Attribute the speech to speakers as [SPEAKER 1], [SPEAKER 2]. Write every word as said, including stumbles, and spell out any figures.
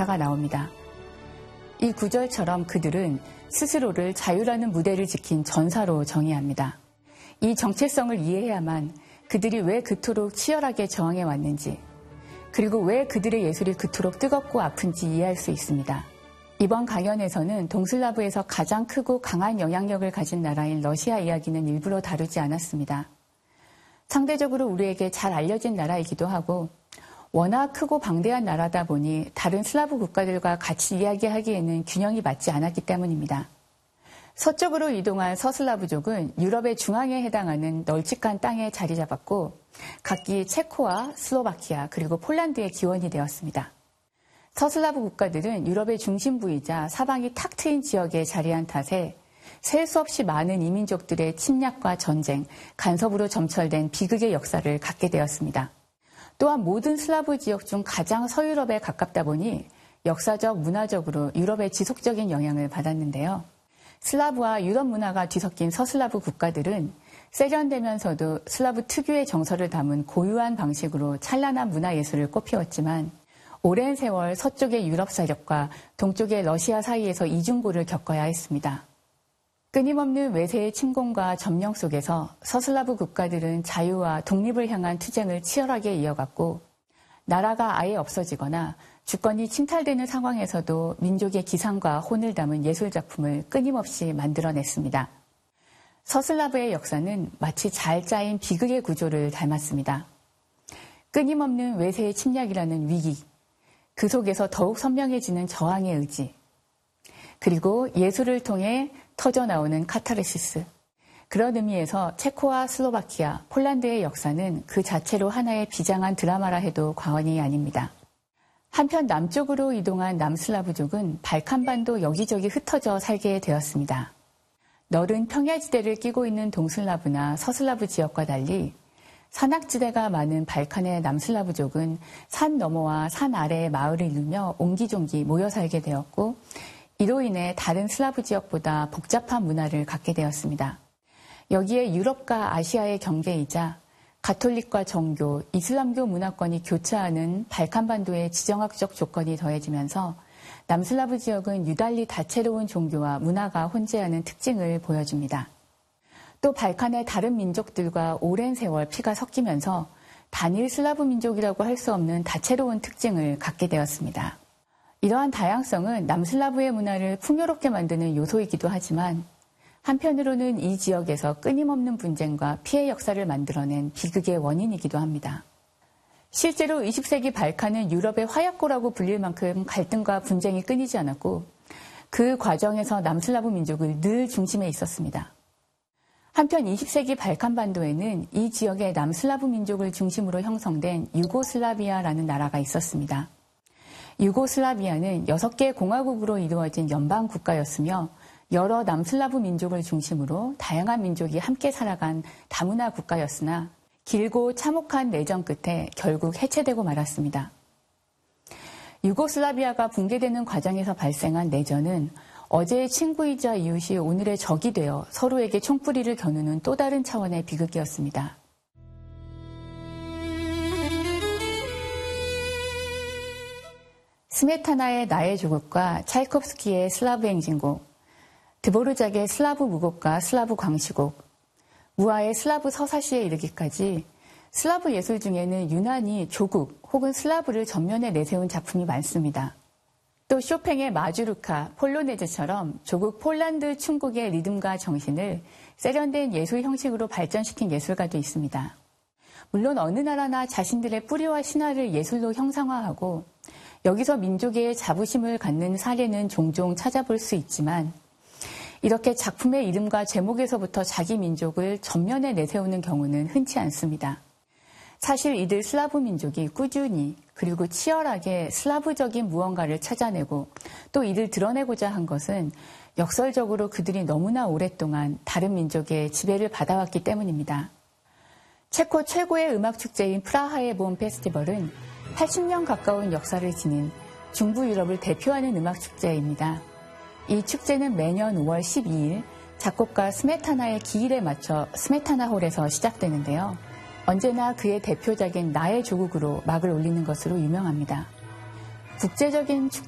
[SPEAKER 1] 가사가 나옵니다. 이 구절처럼 그들은 스스로를 자유라는 무대를 지킨 전사로 정의합니다. 이 정체성을 이해해야만 그들이 왜 그토록 치열하게 저항해 왔는지, 그리고 왜 그들의 예술이 그토록 뜨겁고 아픈지 이해할 수 있습니다. 이번 강연에서는 동슬라브에서 가장 크고 강한 영향력을 가진 나라인 러시아 이야기는 일부러 다루지 않았습니다. 상대적으로 우리에게 잘 알려진 나라이기도 하고 워낙 크고 방대한 나라다 보니 다른 슬라브 국가들과 같이 이야기하기에는 균형이 맞지 않았기 때문입니다. 서쪽으로 이동한 서슬라브족은 유럽의 중앙에 해당하는 널찍한 땅에 자리 잡았고 각기 체코와 슬로바키아 그리고 폴란드의 기원이 되었습니다. 서슬라브 국가들은 유럽의 중심부이자 사방이 탁 트인 지역에 자리한 탓에 셀 수 없이 많은 이민족들의 침략과 전쟁, 간섭으로 점철된 비극의 역사를 갖게 되었습니다. 또한 모든 슬라브 지역 중 가장 서유럽에 가깝다 보니 역사적, 문화적으로 유럽의 지속적인 영향을 받았는데요. 슬라브와 유럽 문화가 뒤섞인 서슬라브 국가들은 세련되면서도 슬라브 특유의 정서를 담은 고유한 방식으로 찬란한 문화예술을 꽃피웠지만 오랜 세월 서쪽의 유럽 세력과 동쪽의 러시아 사이에서 이중고를 겪어야 했습니다. 끊임없는 외세의 침공과 점령 속에서 서슬라브 국가들은 자유와 독립을 향한 투쟁을 치열하게 이어갔고 나라가 아예 없어지거나 주권이 침탈되는 상황에서도 민족의 기상과 혼을 담은 예술작품을 끊임없이 만들어냈습니다. 서슬라브의 역사는 마치 잘 짜인 비극의 구조를 닮았습니다. 끊임없는 외세의 침략이라는 위기, 그 속에서 더욱 선명해지는 저항의 의지, 그리고 예술을 통해 터져나오는 카타르시스. 그런 의미에서 체코와 슬로바키아, 폴란드의 역사는 그 자체로 하나의 비장한 드라마라 해도 과언이 아닙니다. 한편 남쪽으로 이동한 남슬라브족은 발칸반도 여기저기 흩어져 살게 되었습니다. 넓은 평야지대를 끼고 있는 동슬라브나 서슬라브 지역과 달리 산악지대가 많은 발칸의 남슬라브족은 산 너머와 산 아래의 마을을 이루며 옹기종기 모여 살게 되었고 이로 인해 다른 슬라브 지역보다 복잡한 문화를 갖게 되었습니다. 여기에 유럽과 아시아의 경계이자 가톨릭과 정교, 이슬람교 문화권이 교차하는 발칸반도의 지정학적 조건이 더해지면서 남슬라브 지역은 유달리 다채로운 종교와 문화가 혼재하는 특징을 보여줍니다. 또 발칸의 다른 민족들과 오랜 세월 피가 섞이면서 단일 슬라브 민족이라고 할 수 없는 다채로운 특징을 갖게 되었습니다. 이러한 다양성은 남슬라브의 문화를 풍요롭게 만드는 요소이기도 하지만 한편으로는 이 지역에서 끊임없는 분쟁과 피해 역사를 만들어낸 비극의 원인이기도 합니다. 실제로 이십 세기 발칸은 유럽의 화약고라고 불릴 만큼 갈등과 분쟁이 끊이지 않았고 그 과정에서 남슬라브 민족을 늘 중심에 있었습니다. 한편 이십 세기 발칸반도에는 이 지역의 남슬라브 민족을 중심으로 형성된 유고슬라비아라는 나라가 있었습니다. 유고슬라비아는 여섯 개 공화국으로 이루어진 연방 국가였으며 여러 남슬라브 민족을 중심으로 다양한 민족이 함께 살아간 다문화 국가였으나 길고 참혹한 내전 끝에 결국 해체되고 말았습니다. 유고슬라비아가 붕괴되는 과정에서 발생한 내전은 어제의 친구이자 이웃이 오늘의 적이 되어 서로에게 총뿌리를 겨누는 또 다른 차원의 비극이었습니다. 스메타나의 나의 조국과 찰콥스키의 슬라브 행진곡, 드보르작의 슬라브 무곡과 슬라브 광시곡, 무아의 슬라브 서사시에 이르기까지 슬라브 예술 중에는 유난히 조국 혹은 슬라브를 전면에 내세운 작품이 많습니다. 또 쇼팽의 마주르카, 폴로네즈처럼 조국 폴란드 춤곡의 리듬과 정신을 세련된 예술 형식으로 발전시킨 예술가도 있습니다. 물론 어느 나라나 자신들의 뿌리와 신화를 예술로 형상화하고 여기서 민족의 자부심을 갖는 사례는 종종 찾아볼 수 있지만 이렇게 작품의 이름과 제목에서부터 자기 민족을 전면에 내세우는 경우는 흔치 않습니다. 사실 이들 슬라브 민족이 꾸준히 그리고 치열하게 슬라브적인 무언가를 찾아내고 또 이를 드러내고자 한 것은 역설적으로 그들이 너무나 오랫동안 다른 민족의 지배를 받아왔기 때문입니다. 체코 최고의 음악축제인 프라하의 봄 페스티벌은 팔십 년 가까운 역사를 지닌 중부 유럽을 대표하는 음악축제입니다. 이 축제는 매년 오월 십이일 작곡가 스메타나의 기일에 맞춰 스메타나홀에서 시작되는데요. 언제나 그의 대표작인 나의 조국으로 막을 올리는 것으로 유명합니다. 국제적인 축제